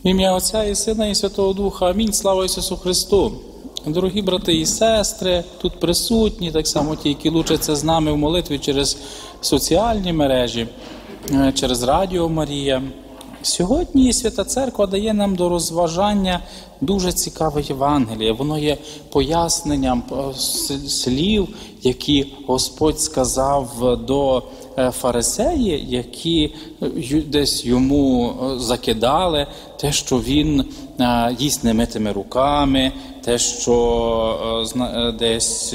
В ім'я Отця і Сина і Святого Духа. Амінь. Слава Ісусу Христу. Дорогі брати і сестри, тут присутні, так само ті, які лучаться з нами в молитві через соціальні мережі, через Радіо Марія. Сьогодні Свята Церква дає нам до розважання дуже цікаве Євангеліє. Воно є поясненням слів, які Господь сказав до фарисеїв, які десь йому закидали, те, що він їсть немитими руками, те, що десь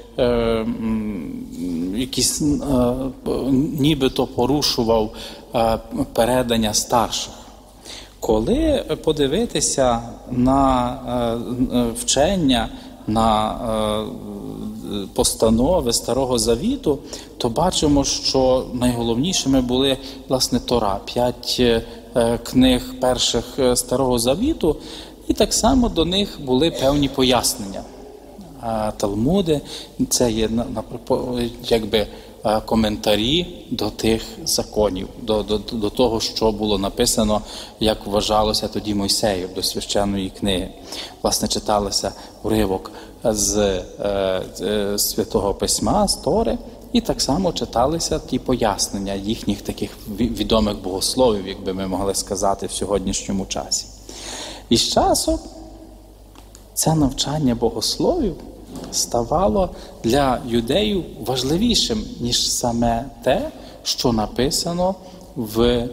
якісь нібито порушував передання старших. Коли подивитися на вчення, на постанови Старого Завіту, то бачимо, що найголовнішими були, власне, Тора, 5 книг перших Старого Завіту, і так само до них були певні пояснення. Талмуди – це є якби коментарі до тих законів, до того, що було написано, як вважалося тоді Мойсеєм, до священної книги. Власне, читалося уривок з Святого Письма, з Тори, і так само читалися ті пояснення їхніх таких відомих богословів, як би ми могли сказати в сьогоднішньому часі. І з часом це навчання богословів ставало для юдеїв важливішим, ніж саме те, що написано в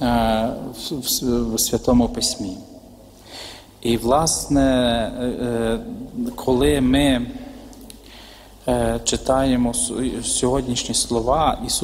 Святому Письмі. І, власне, коли ми читаємо сьогоднішні слова, Ісус